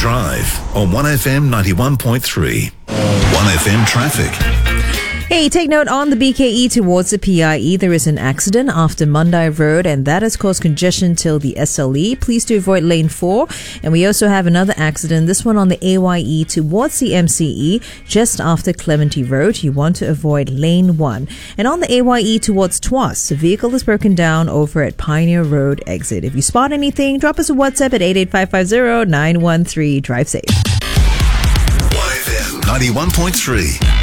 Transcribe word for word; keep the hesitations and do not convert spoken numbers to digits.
Drive on one F M ninety-one point three. one F M traffic. Hey, take note on the B K E towards the P I E. There is an accident after Mandai Road, and that has caused congestion till the S L E. Please do avoid lane four. And we also have another accident, this one on the A Y E towards the M C E, just after Clementi Road. You want to avoid lane one. And on the A Y E towards Tuas, the vehicle is broken down over at Pioneer Road exit. If you spot anything, drop us a WhatsApp at eight eight five five zero nine one three. Drive safe. one F M ninety-one point three.